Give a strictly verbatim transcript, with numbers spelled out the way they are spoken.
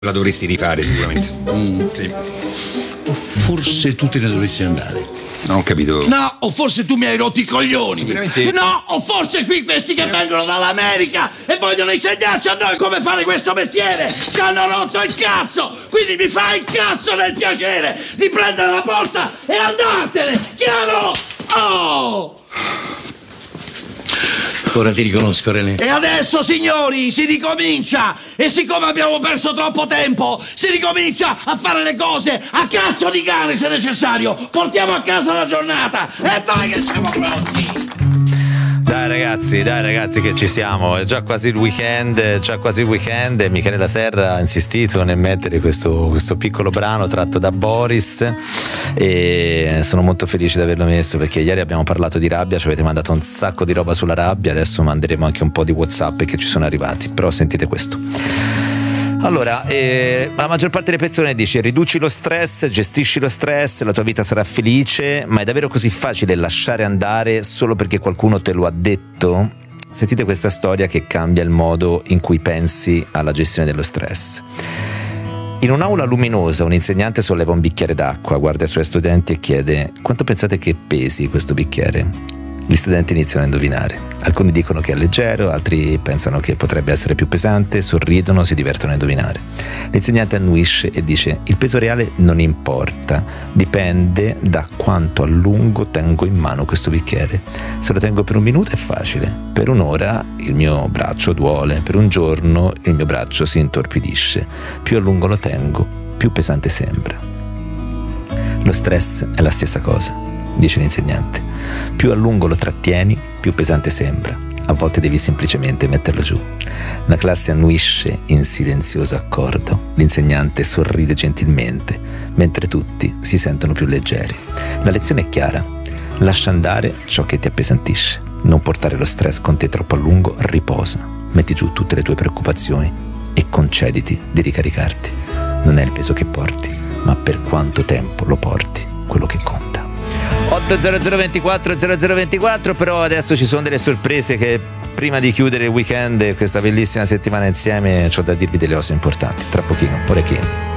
La dovresti rifare sicuramente. Mm. Sì. O forse tu te ne dovresti andare. Non ho capito. No, o forse tu mi hai rotto i coglioni. Veramente? No, o forse qui questi che vengono dall'America e vogliono insegnarci a noi come fare questo mestiere ci hanno rotto il cazzo. Quindi mi fai il cazzo del piacere di prendere la porta e andartene, chiaro? Oh! Ora ti riconosco, René. E adesso, signori, si ricomincia. E siccome abbiamo perso troppo tempo, si ricomincia a fare le cose a cazzo di cane se necessario. Portiamo a casa la giornata e vai che siamo pronti. Dai ragazzi, dai ragazzi che ci siamo, è già quasi il weekend, è già quasi il weekend e Michele La Serra ha insistito nel mettere questo, questo piccolo brano tratto da Boris e sono molto felice di averlo messo perché ieri abbiamo parlato di rabbia, ci avete mandato un sacco di roba sulla rabbia, adesso manderemo anche un po' di WhatsApp che ci sono arrivati, però sentite questo. Allora, eh, la maggior parte delle persone dice riduci lo stress, gestisci lo stress, la tua vita sarà felice, ma è davvero così facile lasciare andare solo perché qualcuno te lo ha detto? Sentite questa storia che cambia il modo in cui pensi alla gestione dello stress. In un'aula luminosa un insegnante solleva un bicchiere d'acqua, guarda i suoi studenti e chiede: quanto pensate che pesi questo bicchiere? Gli studenti iniziano a indovinare. Alcuni dicono che è leggero, altri pensano che potrebbe essere più pesante, sorridono, si divertono a indovinare. L'insegnante annuisce e dice: il peso reale non importa, dipende da quanto a lungo tengo in mano questo bicchiere. Se lo tengo per un minuto è facile, per un'ora il mio braccio duole, per un giorno il mio braccio si intorpidisce. Più a lungo lo tengo, più pesante sembra. Lo stress è la stessa cosa, dice l'insegnante. Più a lungo lo trattieni, più pesante sembra. A volte devi semplicemente metterlo giù. La classe annuisce in silenzioso accordo. L'insegnante sorride gentilmente, mentre tutti si sentono più leggeri. La lezione è chiara. Lascia andare ciò che ti appesantisce. Non portare lo stress con te troppo a lungo, riposa. Metti giù tutte le tue preoccupazioni e concediti di ricaricarti. Non è il peso che porti, ma per quanto tempo lo porti, quello che conta. otto zero zero ventiquattro zero zero ventiquattro, però adesso ci sono delle sorprese che prima di chiudere il weekend e questa bellissima settimana insieme c'ho da dirvi delle cose importanti. Tra pochino, orecchino.